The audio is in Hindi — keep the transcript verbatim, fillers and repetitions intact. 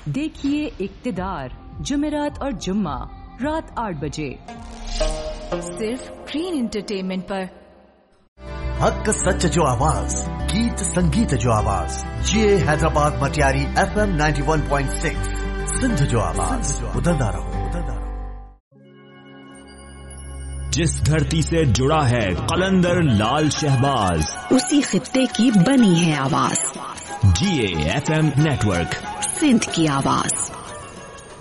देखिए इक्तिदार जुमेरात और जुम्मा रात आठ बजे सिर्फ ग्रीन एंटरटेनमेंट पर। हक सच जो आवाज, गीत संगीत जो आवाज, ये Hyderabad Matiari F M ninety one point six Sindh जो आवाज, उधरदा रहो। जिस धरती से जुड़ा है कलंदर लाल शहबाज, उसी खित्ते की बनी है आवाज। जी A F M network, Sindh की आवाज।